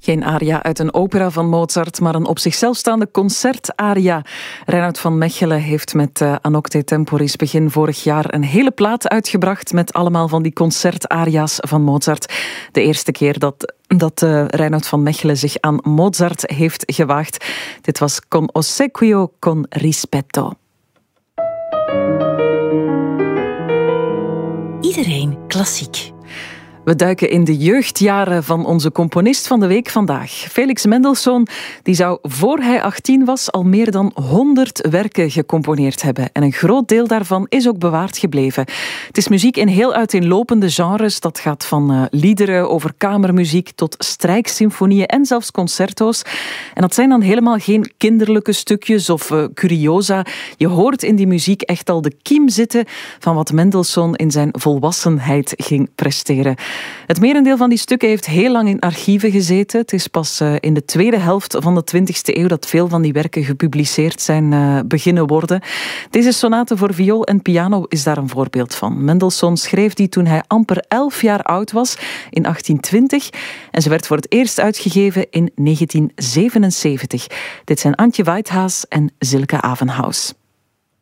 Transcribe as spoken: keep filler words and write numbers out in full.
Geen aria uit een opera van Mozart, maar een op zichzelf staande concertaria. Reinoud van Mechelen heeft met uh, Anocte Temporis begin vorig jaar een hele plaat uitgebracht met allemaal van die concertaria's van Mozart. De eerste keer dat, dat uh, Reinoud van Mechelen zich aan Mozart heeft gewaagd. Dit was Con ossequio con rispetto. Iedereen klassiek. We duiken in de jeugdjaren van onze componist van de week vandaag. Felix Mendelssohn die zou voor hij achttien was al meer dan honderd werken gecomponeerd hebben. En een groot deel daarvan is ook bewaard gebleven. Het is muziek in heel uiteenlopende genres. Dat gaat van uh, liederen over kamermuziek tot strijksymfonieën en zelfs concerto's. En dat zijn dan helemaal geen kinderlijke stukjes of uh, curiosa. Je hoort in die muziek echt al de kiem zitten van wat Mendelssohn in zijn volwassenheid ging presteren. Het merendeel van die stukken heeft heel lang in archieven gezeten. Het is pas uh, in de tweede helft van de twintigste eeuw dat veel van die werken gepubliceerd zijn uh, beginnen worden. Deze sonate voor viool en piano is daar een voorbeeld van. Mendelssohn schreef die toen hij amper elf jaar oud was, in achttien twintig. En ze werd voor het eerst uitgegeven in negentien zevenenzeventig. Dit zijn Antje Whitehaas en Silke Avenhaus.